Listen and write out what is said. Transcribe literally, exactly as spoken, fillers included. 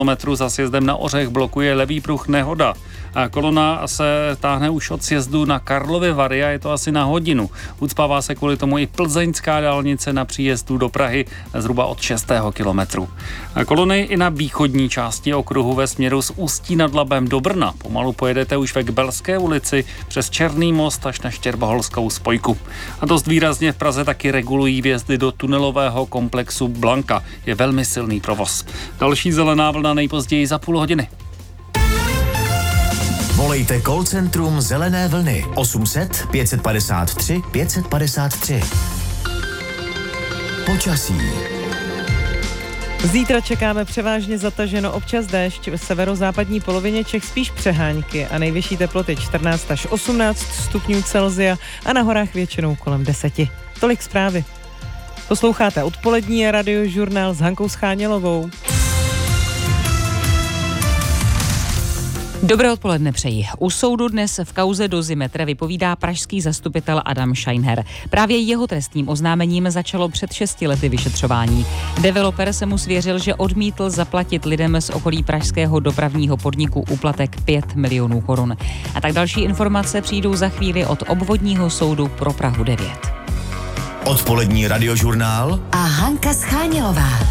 kilometrů za sjezdem na Ořech blokuje levý pruh nehoda. A kolona se táhne už od sjezdu na Karlovy Vary a je to asi na hodinu. Ucpává se kvůli tomu i plzeňská dálnice na příjezdu do Prahy zhruba od šestého kilometru. A kolony i na východní části okruhu ve směru z Ústí nad Labem do Brna. Pomalu pojedete už ve Kbelské ulici přes Černý most až na Štěrboholskou spojku. A dost výrazně v Praze taky regulují vjezdy do tunelového komplexu Blanka. Je velmi silný provoz. Další zelená vlna nejpozději za půl hodiny. Volejte call centrum Zelené vlny osm set pět padesát tři pět padesát tři. Počasí. Zítra čekáme převážně zataženo, občas déšť, v severozápadní polovině Čech spíš přehánky a nejvyšší teploty čtrnáct až osmnáct stupňů Celsia a na horách většinou kolem deseti. Tolik zprávy. Posloucháte odpolední radiožurnál s Hankou Schánělovou. Dobré odpoledne přeji. U soudu dnes v kauze Dozimetr vypovídá pražský zastupitel Adam Scheinher. Právě jeho trestním oznámením začalo před šesti lety vyšetřování. Developer se mu svěřil, že odmítl zaplatit lidem z okolí pražského dopravního podniku úplatek pět milionů korun. A tak další informace přijdou za chvíli od obvodního soudu pro Prahu devět. Odpolední radiožurnál a Hanka Schánělová.